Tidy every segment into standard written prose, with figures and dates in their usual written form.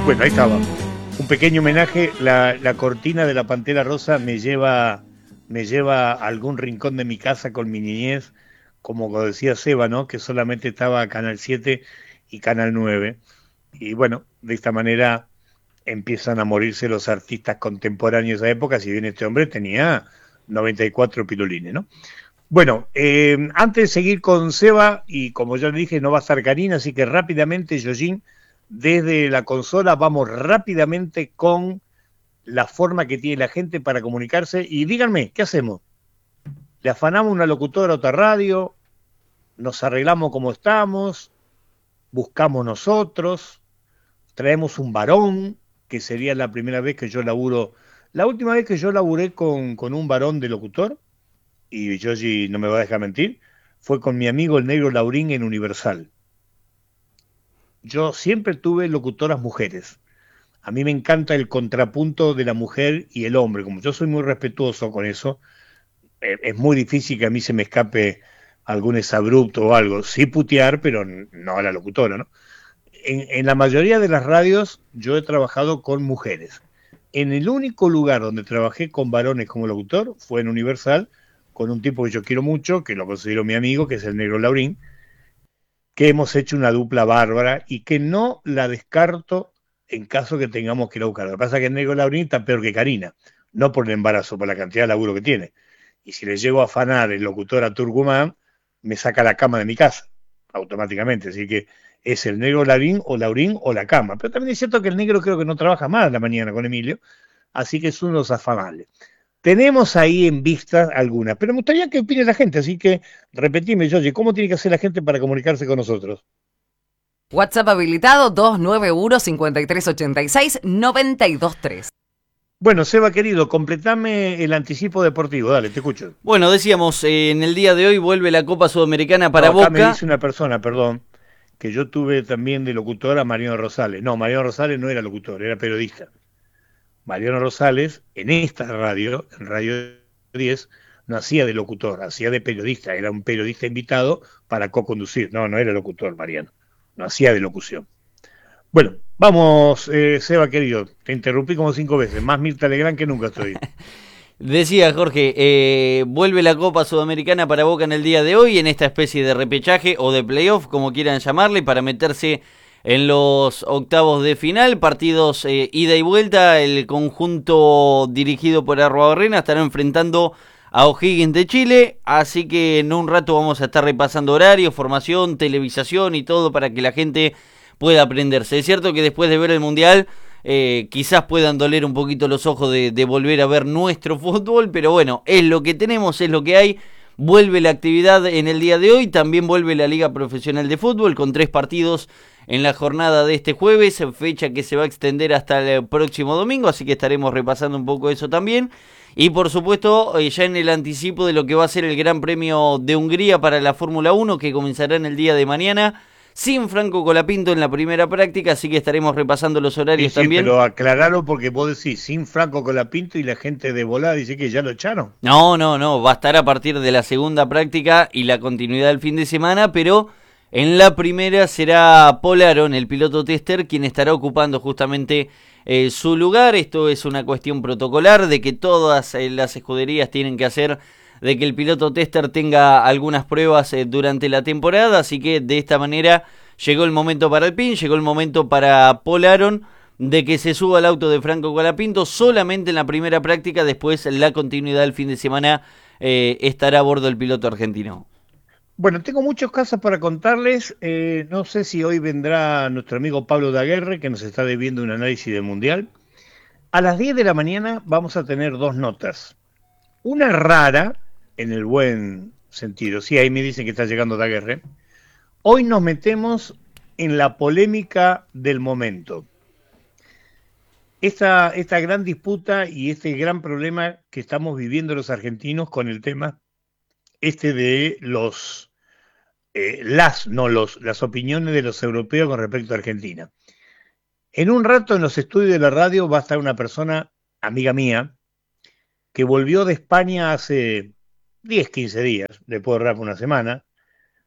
Bueno, ahí estaba. Un pequeño homenaje. La cortina de la Pantera Rosa me lleva a algún rincón de mi casa con mi niñez, como decía Seba, ¿no? Que solamente estaba Canal 7 y Canal 9. Y bueno, de esta manera empiezan a morirse los artistas contemporáneos de esa época, si bien este hombre tenía 94 pilolines, ¿no? Bueno, antes de seguir con Seba, y como ya le dije, no va a estar Karina, así que rápidamente, Yojin, desde la consola, vamos rápidamente con la forma que tiene la gente para comunicarse. Y díganme, ¿qué hacemos? ¿Le afanamos una locutora a otra radio? ¿Nos arreglamos como estamos? ¿Buscamos nosotros? ¿Traemos un varón? Que sería la primera vez que yo laburo. La última vez que yo laburé con un varón de locutor, y Yoshi no me va a dejar mentir, fue con mi amigo el negro Laurín en Universal. Yo siempre tuve locutoras mujeres. A mí me encanta el contrapunto de la mujer y el hombre. Como yo soy muy respetuoso con eso, es muy difícil que a mí se me escape algún exabrupto o algo. Sí putear, pero no a la locutora, ¿no? En la mayoría de las radios yo he trabajado con mujeres. En el único lugar donde trabajé con varones como locutor fue en Universal, con un tipo que yo quiero mucho, que lo considero mi amigo, que es el negro Laurín, que hemos hecho una dupla bárbara y que no la descarto en caso que tengamos que ir a buscar. Lo que pasa es que el negro Laurín está peor que Karina, no por el embarazo, por la cantidad de laburo que tiene. Y si le llego a afanar el locutor a Turcumán, me saca la cama de mi casa, automáticamente. Así que es el negro Laurín o la cama. Pero también es cierto que el negro creo que no trabaja más en la mañana con Emilio, así que es uno de los afamables. Tenemos ahí en vista algunas, pero me gustaría que opine la gente, así que repetime, Georgie, ¿cómo tiene que hacer la gente para comunicarse con nosotros? WhatsApp habilitado 291-5386-923. Bueno, Seba querido, completame el anticipo deportivo, dale, te escucho. Bueno, decíamos, en el día de hoy vuelve la Copa Sudamericana para No, acá me Boca. dice una persona, perdón, que yo tuve también de locutor a Mariano Rosales. No, Mariano Rosales no era locutor, era periodista. Mariano Rosales, en esta radio, en Radio 10, no hacía de locutor, hacía de periodista, era un periodista invitado para co-conducir. No, no era locutor, Mariano, no hacía de locución. Bueno, vamos, Seba querido, te interrumpí como 5 veces, más Mirta Legrand que nunca estoy. Decía Jorge, vuelve la Copa Sudamericana para Boca en el día de hoy, en esta especie de repechaje o de playoff, como quieran llamarle, para meterse en los octavos de final, partidos ida y vuelta. El conjunto dirigido por Arruabarrena estará enfrentando a O'Higgins de Chile, así que en un rato vamos a estar repasando horarios, formación, televisación y todo para que la gente pueda aprenderse. Es cierto que después de ver el Mundial, quizás puedan doler un poquito los ojos de volver a ver nuestro fútbol, pero bueno, es lo que tenemos, es lo que hay. Vuelve la actividad en el día de hoy, también vuelve la Liga Profesional de Fútbol con 3 partidos en la jornada de este jueves, fecha que se va a extender hasta el próximo domingo, así que estaremos repasando un poco eso también. Y por supuesto, ya en el anticipo de lo que va a ser el Gran Premio de Hungría para la Fórmula 1, que comenzará en el día de mañana, sin Franco Colapinto en la primera práctica, así que estaremos repasando los horarios Sí, también. pero aclaralo porque vos decís sin Franco Colapinto y la gente de volada dice que ya lo echaron. No, va a estar a partir de la segunda práctica y la continuidad del fin de semana, pero en la primera será Paul Aron, el piloto tester, quien estará ocupando justamente su lugar. Esto es una cuestión protocolar de que todas las escuderías tienen que hacer de que el piloto tester tenga algunas pruebas durante la temporada, así que de esta manera llegó el momento para Alpine, llegó el momento para Paul Aron de que se suba al auto de Franco Colapinto solamente en la primera práctica. Después la continuidad del fin de semana estará a bordo el piloto argentino. Bueno, tengo muchos casos para contarles. No sé si hoy vendrá nuestro amigo Pablo Daguerre, que nos está debiendo un análisis del Mundial. A las 10 de la mañana vamos a tener 2 notas. Una rara, en el buen sentido. Sí, ahí me dicen que está llegando Daguerre. Hoy nos metemos en la polémica del momento. Esta gran disputa y este gran problema que estamos viviendo los argentinos con el tema de las opiniones de los europeos con respecto a Argentina. En un rato en los estudios de la radio va a estar una persona, amiga mía, que volvió de España hace 10, 15 días, le puedo errar por una semana.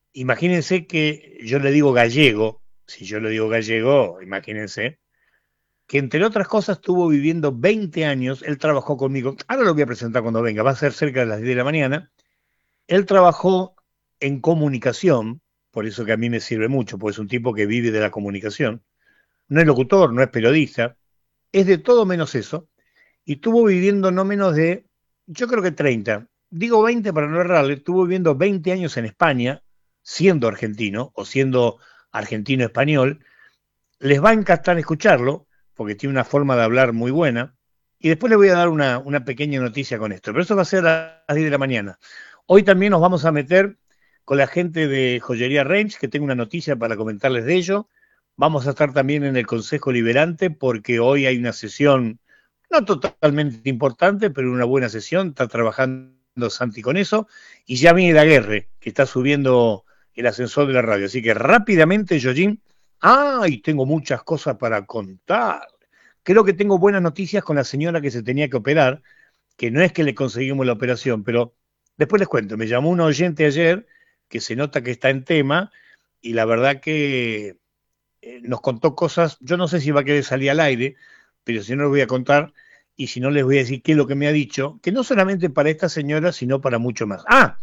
Imagínense que yo le digo gallego, si yo le digo gallego, imagínense, que entre otras cosas estuvo viviendo 20 años, él trabajó conmigo, ahora lo voy a presentar cuando venga, va a ser cerca de las 10 de la mañana, él trabajó en comunicación, por eso que a mí me sirve mucho, porque es un tipo que vive de la comunicación, no es locutor, no es periodista, es de todo menos eso, y estuvo viviendo no menos de, yo creo que 30, digo 20 para no errarle, estuvo viviendo 20 años en España, siendo argentino, o siendo argentino-español, les va a encantar escucharlo, porque tiene una forma de hablar muy buena, y después les voy a dar una pequeña noticia con esto, pero eso va a ser a las 10 de la mañana. Hoy también nos vamos a meter con la gente de Joyería Range, que tengo una noticia para comentarles de ello. Vamos a estar también en el Consejo Liberante, porque hoy hay una sesión, no totalmente importante, pero una buena sesión, está trabajando Santi con eso, y ya viene la guerra, que está subiendo el ascensor de la radio. Así que rápidamente, Yoyin, ¡ay! Tengo muchas cosas para contar. Creo que tengo buenas noticias con la señora que se tenía que operar, que no es que le conseguimos la operación, pero después les cuento. Me llamó un oyente ayer, que se nota que está en tema, y la verdad que nos contó cosas, yo no sé si va a querer salir al aire, pero si no les voy a contar, y si no les voy a decir qué es lo que me ha dicho, que no solamente para esta señora, sino para mucho más.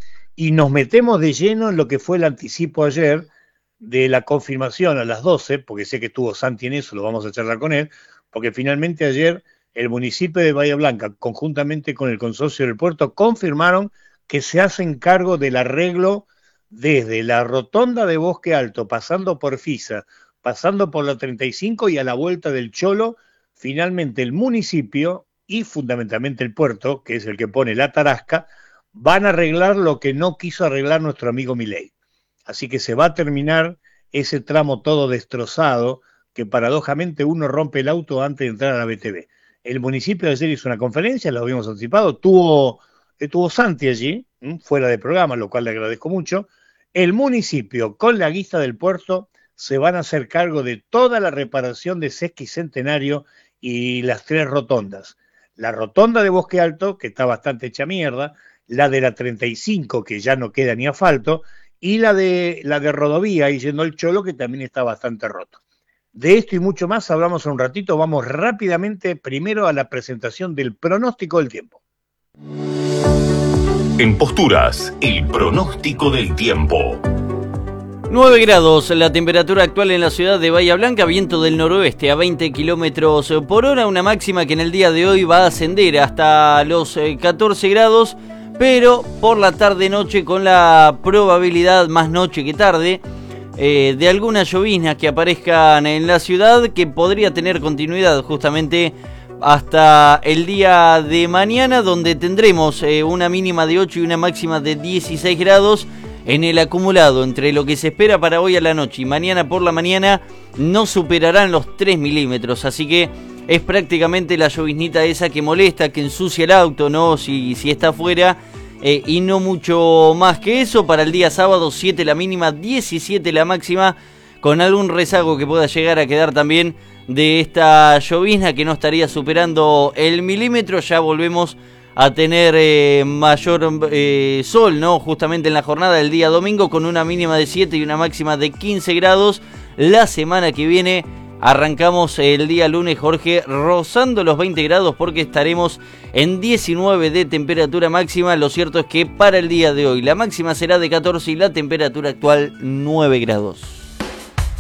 Y nos metemos de lleno en lo que fue el anticipo ayer, de la confirmación a las 12, porque sé que estuvo Santi en eso, lo vamos a charlar con él, porque finalmente ayer el municipio de Bahía Blanca, conjuntamente con el consorcio del puerto, confirmaron que se hacen cargo del arreglo desde la rotonda de Bosque Alto, pasando por Fisa, pasando por la 35 y a la vuelta del Cholo. Finalmente el municipio y fundamentalmente el puerto, que es el que pone la tarasca, van a arreglar lo que no quiso arreglar nuestro amigo Milei. Así que se va a terminar ese tramo todo destrozado, que paradójicamente uno rompe el auto antes de entrar a la BTV. El municipio de ayer hizo una conferencia, lo habíamos anticipado, estuvo Santi allí, fuera de programa, lo cual le agradezco mucho. El municipio, con la guisa del puerto, se van a hacer cargo de toda la reparación de Sesquicentenario y las 3 rotondas. La rotonda de Bosque Alto, que está bastante hecha mierda, la de la 35, que ya no queda ni asfalto, y la de Rodovía, y yendo al Cholo, que también está bastante roto. De esto y mucho más hablamos un ratito. Vamos rápidamente primero a la presentación del pronóstico del tiempo. En Posturas, el pronóstico del tiempo. 9 grados la temperatura actual en la ciudad de Bahía Blanca, viento del noroeste a 20 kilómetros por hora, una máxima que en el día de hoy va a ascender hasta los 14 grados, pero por la tarde-noche con la probabilidad, más noche que tarde, de algunas lloviznas que aparezcan en la ciudad, que podría tener continuidad justamente hasta el día de mañana, donde tendremos una mínima de 8 y una máxima de 16 grados. En el acumulado entre lo que se espera para hoy a la noche y mañana por la mañana no superarán los 3 milímetros, así que es prácticamente la lloviznita esa que molesta, que ensucia el auto, ¿no? Si está afuera, y no mucho más que eso. Para el día sábado 7 la mínima, 17 la máxima, con algún rezago que pueda llegar a quedar también de esta llovizna que no estaría superando el milímetro. Ya volvemos a tener mayor sol, ¿no? Justamente en la jornada del día domingo, con una mínima de 7 y una máxima de 15 grados. La semana que viene arrancamos el día lunes, Jorge, rozando los 20 grados, porque estaremos en 19 de temperatura máxima. Lo cierto es que para el día de hoy la máxima será de 14 y la temperatura actual 9 grados.